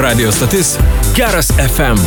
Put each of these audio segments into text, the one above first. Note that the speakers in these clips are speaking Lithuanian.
Radio stotis Geras FM.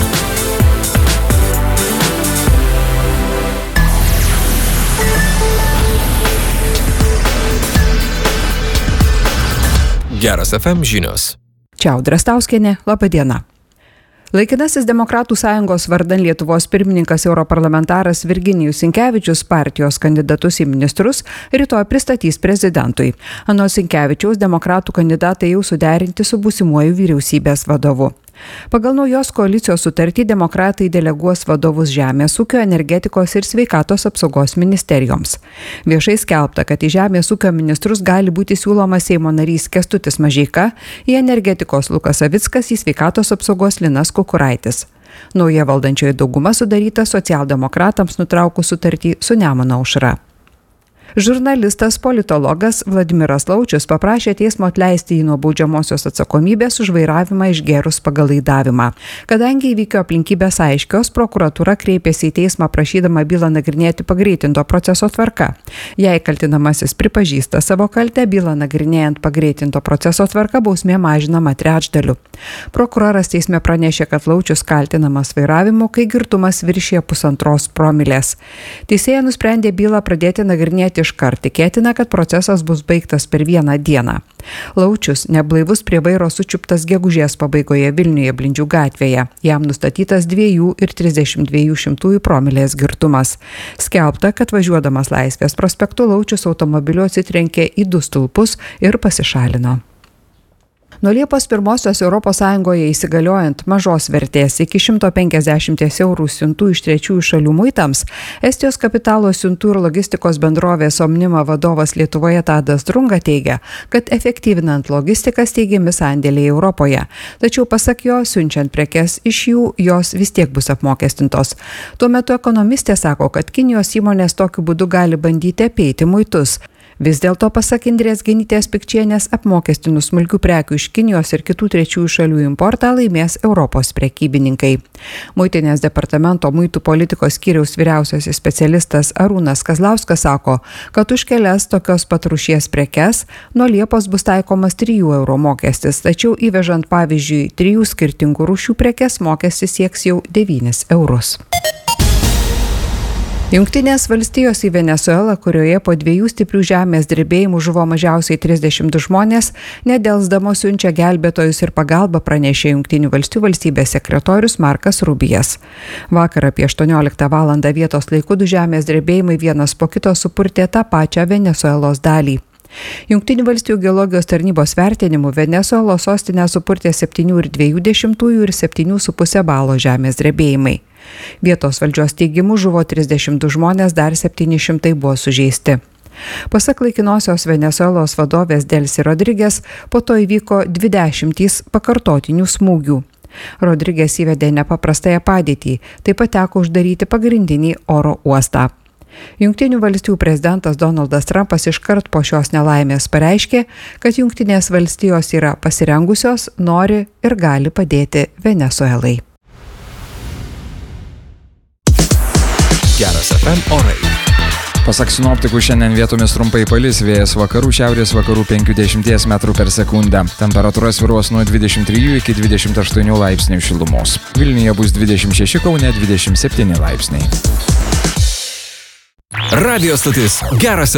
Geras FM žinios. Čia Audra Stauskienė, laba diena. Laikinasis Demokratų sąjungos vardan Lietuvos pirmininkas europarlamentaras Virginijus Sinkevičius partijos kandidatus į ministrus rytoj pristatys prezidentui. Anot Sinkevičiaus, demokratų kandidatai jau suderinti su būsimuoju vyriausybės vadovu. Pagal naujos koalicijos sutartį demokratai deleguos vadovus žemės ūkio, energetikos ir sveikatos apsaugos ministerijoms. Viešai skelbta, kad į žemės ūkio ministrus gali būti siūlomas Seimo narys Kęstutis Mažeika, į energetikos Lukas Savickas, į sveikatos apsaugos Linas Kukuraitis. Nauja valdančioji dauguma sudaryta socialdemokratams nutraukus sutartį su Nemuno aušra. Žurnalistas politologas Vladimiras Laučius paprašė teismo atleisti jį nuo baudžiamosios atsakomybės už vairavimą išgėrus pagal laidavimą. Kadangi įvykio aplinkybės aiškios, prokuratūra kreipėsi į teismą prašydama bylą nagrinėti pagreitinto proceso tvarka. Jei kaltinamasis pripažįsta savo kaltę, bylą nagrinėjant pagreitinto proceso tvarka bausmė mažinama 3/4. Prokuroras teisme pranešė, kad Laučius kaltinamas vairavimu, kai girtumas viršija 1,5 promilės. Teisėja nusprendė bylą pradėti nagrinėti iškart, tikėtina, kad procesas bus baigtas per vieną dieną. Laučius neblaivus prie vairo sučiuptas gegužės pabaigoje Vilniuje Blindžių gatvėje. Jam nustatytas 2,32 promilės girtumas. Skelbta, kad važiuodamas Laisvės prospektu Laučius automobiliu atsitrenkė į 2 stulpus ir pasišalino. Nuo Liepos 1 Europos Sąjungoje įsigaliojant mažos vertės iki 150 eurų siuntų iš trečiųjų šalių muitams, Estijos kapitalo siuntų ir logistikos bendrovės Omnima vadovas Lietuvoje Tadas Drunga teigia, kad efektyvinant logistiką steigiami sandėliai Europoje. Tačiau pasak jo, siunčiant prekes iš jų, jos vis tiek bus apmokestintos. Tuo metu ekonomistė sako, kad Kinijos įmonės tokiu būdu gali bandyti apeiti muitus. Vis dėlto, pasak Indrės Genytės Pikčienės, apmokestinus smulkių prekių iš Kinijos ir kitų trečiųjų šalių importą laimės Europos prekybininkai. Muitinės departamento muitų politikos skyriaus vyriausiasis specialistas Arūnas Kazlauskas sako, kad už kelias tokios pat rūšies prekes nuo Liepos bus taikomas 3 eurų mokestis, tačiau įvežant pavyzdžiui 3 skirtingų rūšių prekes mokestis sieks jau 9 eurus. Jungtinės valstijos į Venesuelą, kurioje po 2 stiprių žemės drebėjimų žuvo mažiausiai 32 žmonės, nedelsdamos siunčia gelbėtojus ir pagalbą, pranešė Jungtinių valstijų valstybės sekretorius Markas Rubijas. Vakar apie 18 val. Vietos laiku 2 žemės drebėjimai vienas po kito supurtė tą pačią Venesuelos dalį. Jungtinių valstijų geologijos tarnybos vertinimu Venesuelos sostinę supurtė 7,2 ir 7,5 balo žemės drebėjimai. Vietos valdžios teigimu žuvo 32 žmonės, dar 700 buvo sužeisti. Pasak laikinosios Venesuelos vadovės Delsi Rodriguez, po to įvyko 20 pakartotinių smūgių. Rodriguez įvedė nepaprastąją padėtį, taip pat teko uždaryti pagrindinį oro uostą. Jungtinių valstijų prezidentas Donaldas Trumpas iškart po šios nelaimės pareiškė, kad Jungtinės valstijos yra pasirengusios, nori ir gali padėti Venesuelai. Geras FM orai. Pasak sinoptikų, šiandien vietomis trumpai palis, vėjas vakarų šiaurės vakarų 50 m/s. Temperatūra svyruos nuo 23 iki 28 laipsnių šilumos. Vilniuje bus 26, Kaune 27 laipsniai. Radio stotis Geras